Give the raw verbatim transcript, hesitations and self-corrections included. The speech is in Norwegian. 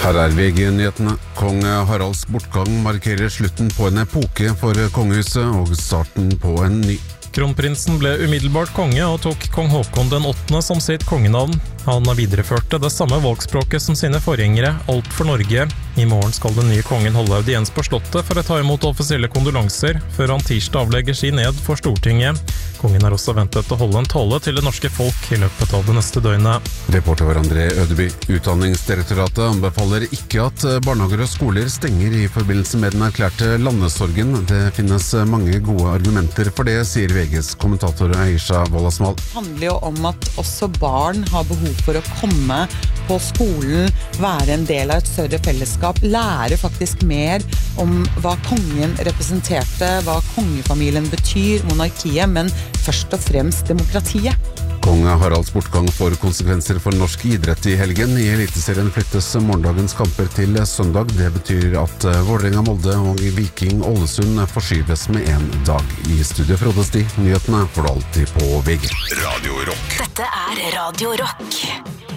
Her er V G-nyhetene. Kong Haralds bortgang markerer slutten på en epoke for kongehuset og starten på en ny. Kronprinsen ble umiddelbart konge og tok kong Håkon den åttende som sitt kongenavn. Han videreførte det samme valgspråket som sine forgjengere, alt for Norge. I morgen skal den nye kongen holde audiens på slottet for å ta imot offisielle kondolanser, før han tirsdag avlegger sin ed for Stortinget. Kongen er også ventet å holde en tale til det norske folk i løpet av det neste døgnet. Reporter var André Ødeby. Utdanningsdirektoratet anbefaler ikke at barnehager og skoler stenger i forbindelse med den erklærte landesorgen. Det finnes mange gode argumenter for det, sier V G's kommentator Aisha Wolasmal. Det handler jo om at også barn har behov for å komme på skolen, være en del av et større fellesskap, lære faktisk mer om hva kongen representerte, hva kongefamilien betyr, monarkiet, men først og fremst demokratiet. Kong Haralds bortgang får konsekvenser for norsk idrett i helgen. I Eliteserien flyttes morgendagens kamper til søndag. Det betyr at Vålerenga, Molde og Viking Ålesund forskyves med en dag. I studio Frode Sti, nyhetene får du alltid på V G. Radio Rock. Dette er Radio Rock.